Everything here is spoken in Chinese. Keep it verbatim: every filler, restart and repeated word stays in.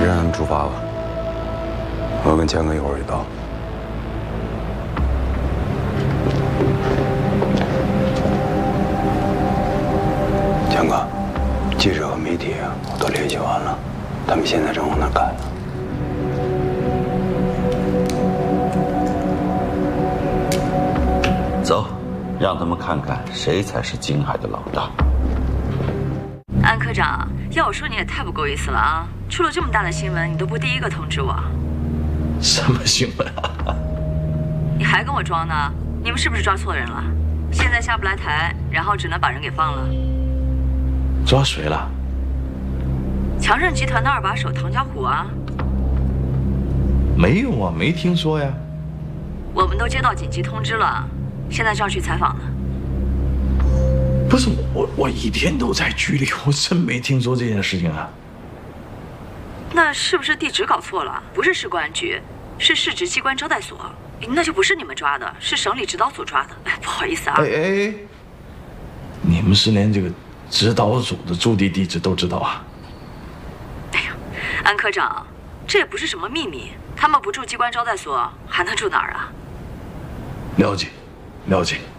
让他们出发吧。我跟强哥一会儿就到。强哥，记者和媒体我都联系完了，他们现在正往那赶呢。 走，让他们看看谁才是金海的老大。 安科长，要我说你也太不够意思了啊！出了这么大的新闻，你都不第一个通知我。 什么新闻啊？ 你还跟我装呢？你们是不是抓错人了？现在下不来台，然后只能把人给放了。 抓谁了？ 强盛集团的二把手唐家虎啊。 没有啊，没听说呀。 我们都接到紧急通知了，现在正要去采访呢。 不是我，我一天都在局里，我真没听说这件事情啊。 那是不是地址搞错了？不是市公安局，是市直机关招待所。那就不是你们抓的，是省里指导组抓的。哎，不好意思啊。 哎哎哎，你们是连这个指导组的驻地地址都知道啊？ 哎呀，安科长，这也不是什么秘密，他们不住机关招待所，还能住哪儿啊？ 了解，了解。